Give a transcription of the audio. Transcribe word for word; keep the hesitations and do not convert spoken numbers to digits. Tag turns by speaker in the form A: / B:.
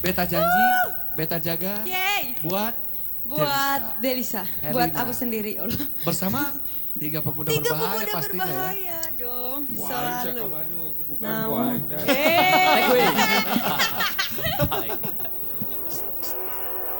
A: Beta janji, beta jaga
B: Yeay.
A: buat
B: Buat Delisa,
A: Herlina.
B: buat aku sendiri. Allah.
A: Bersama tiga pemuda
B: Tiga
A: berbahaya
B: pemuda
A: pastinya ya.
B: berbahaya dong,
C: Wah,
B: selalu.
C: siya kaman yung bukan
B: Nah.
C: buhay na.
B: Eh,